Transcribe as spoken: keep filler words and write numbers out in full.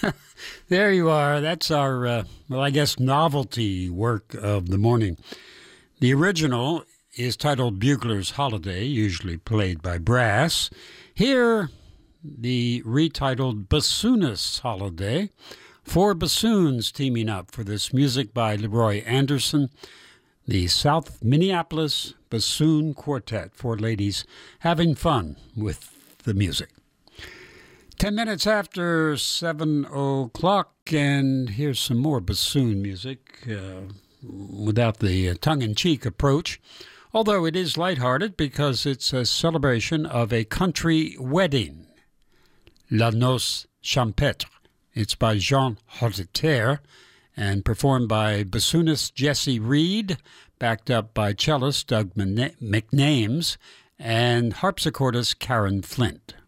There you are. That's our, uh, well, I guess, novelty work of the morning. The original is titled Bugler's Holiday, usually played by brass. Here, the retitled Bassoonist's Holiday. Four bassoons teaming up for this music by Leroy Anderson. The South Minneapolis Bassoon Quartet. Four ladies having fun with the music. Ten minutes after seven o'clock, and here's some more bassoon music uh, without the tongue-in-cheek approach, although it is lighthearted because it's a celebration of a country wedding, La Noce Champêtre. It's by Jean Hotteterre and performed by bassoonist Jesse Reed, backed up by cellist Doug McNames and harpsichordist Karen Flint.